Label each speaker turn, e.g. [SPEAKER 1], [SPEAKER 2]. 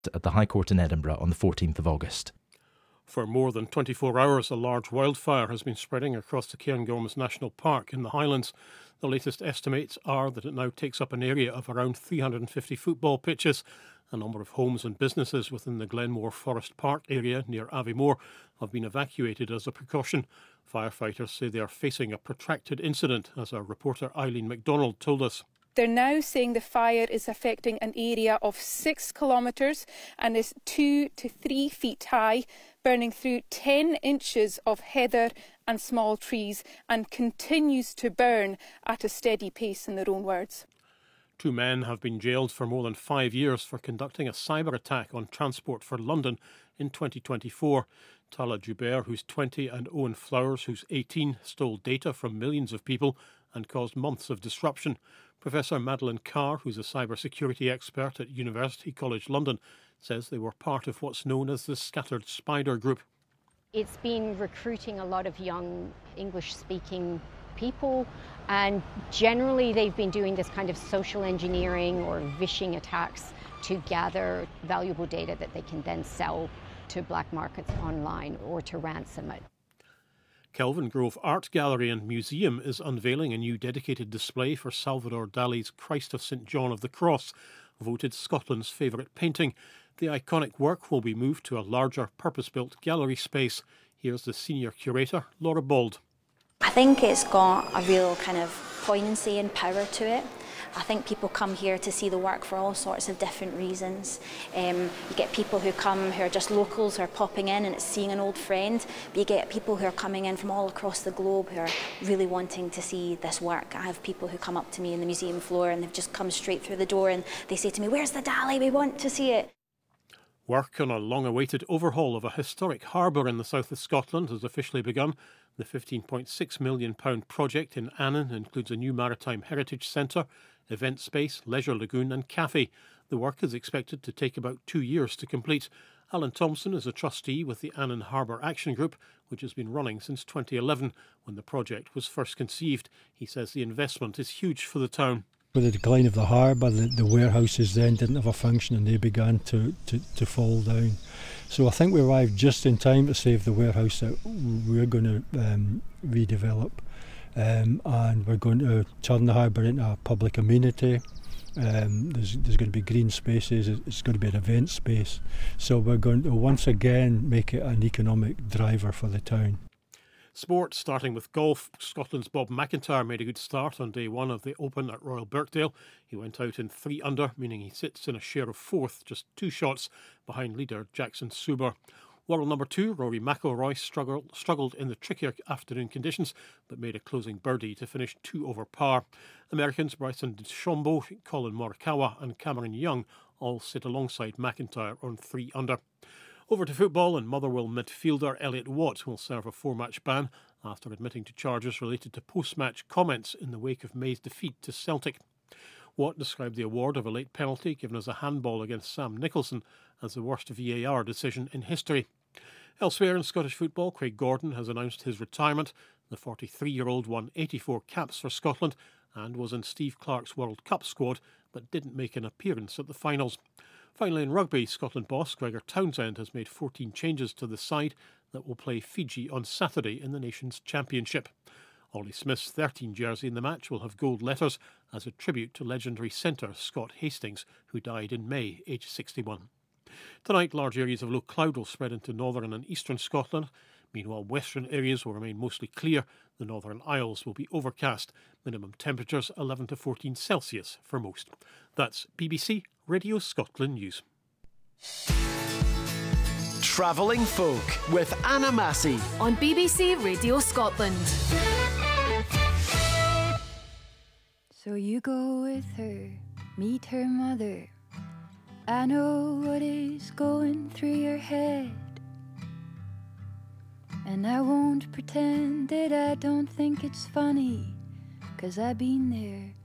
[SPEAKER 1] at the High Court in Edinburgh on the 14th of August.
[SPEAKER 2] For more than 24 hours, a large wildfire has been spreading across the Cairngorms National Park in the Highlands. The latest estimates are that it now takes up an area of around 350 football pitches. A number of homes and businesses within the Glenmore Forest Park area near Aviemore have been evacuated as a precaution. Firefighters say they are facing a protracted incident, as our reporter Eileen MacDonald told us.
[SPEAKER 3] They're now saying the fire is affecting an area of 6 kilometres and is 2 to 3 feet high, burning through 10 inches of heather and small trees, and continues to burn at a steady pace, in their own words.
[SPEAKER 2] 2 men have been jailed for more than 5 years for conducting a cyber attack on Transport for London in 2024. Tala Joubert, who's 20, and Owen Flowers, who's 18, stole data from millions of people and caused months of disruption. Professor Madeleine Carr, who's a cybersecurity expert at University College London, says they were part of what's known as the Scattered Spider Group.
[SPEAKER 4] It's been recruiting a lot of young English-speaking people, and generally they've been doing this kind of social engineering or vishing attacks to gather valuable data that they can then sell to black markets online or to ransom it.
[SPEAKER 2] Kelvingrove Art Gallery and Museum is unveiling a new dedicated display for Salvador Dali's Christ of St John of the Cross, voted Scotland's favourite painting. The iconic work will be moved to a larger purpose-built gallery space. Here's the senior curator, Laura Bald.
[SPEAKER 5] I think it's got a real kind of poignancy and power to it. I think people come here to see the work for all sorts of different reasons. You get people who come who are just locals who are popping in and it's seeing an old friend, but you get people who are coming in from all across the globe who are really wanting to see this work. I have people who come up to me in the museum floor and they've just come straight through the door and they say to me, "Where's the Dali? We want to see it."
[SPEAKER 2] Work on a long-awaited overhaul of a historic harbour in the south of Scotland has officially begun. The £15.6 million project in Annan includes a new maritime heritage centre, event space, leisure lagoon and cafe. The work is expected to take about 2 years to complete. Alan Thompson is a trustee with the Annan Harbour Action Group, which has been running since 2011, when the project was first conceived. He says the investment is huge for the town.
[SPEAKER 6] With the decline of the harbour, the warehouses then didn't have a function and they began to fall down. So I think we arrived just in time to save the warehouse that we're going to redevelop. And we're going to turn the harbour into a public amenity. There's going to be green spaces, it's going to be an event space. So we're going to once again make it an economic driver for the town.
[SPEAKER 2] Sport, starting with golf. Scotland's Bob McIntyre made a good start on day one of the Open at Royal Birkdale. He went out in 3 under, meaning he sits in a share of 4th, just 2 shots behind leader Jackson Suber. World number 2, Rory McIlroy, struggled in the trickier afternoon conditions, but made a closing birdie to finish 2 over par. Americans Bryson DeChambeau, Colin Morikawa and Cameron Young all sit alongside McIntyre on 3 under. Over to football, and Motherwell midfielder Elliot Watt will serve a 4-match ban after admitting to charges related to post-match comments in the wake of May's defeat to Celtic. Watt described the award of a late penalty given as a handball against Sam Nicholson as the worst VAR decision in history. Elsewhere in Scottish football, Craig Gordon has announced his retirement. The 43-year-old won 84 caps for Scotland and was in Steve Clarke's World Cup squad, but didn't make an appearance at the finals. Finally, in rugby, Scotland boss Gregor Townsend has made 14 changes to the side that will play Fiji on Saturday in the Nations Championship. Ollie Smith's 13 jersey in the match will have gold letters as a tribute to legendary centre Scott Hastings, who died in May, aged 61. Tonight, large areas of low cloud will spread into northern and eastern Scotland. Meanwhile, western areas will remain mostly clear. The Northern Isles will be overcast. Minimum temperatures 11 to 14 Celsius for most. That's BBC Radio Scotland News.
[SPEAKER 7] Travelling Folk with Anna Massey
[SPEAKER 8] on BBC Radio Scotland.
[SPEAKER 9] So you go with her, meet her mother. I know what is going through your head, and I won't pretend that I don't think it's funny, 'cause I've been there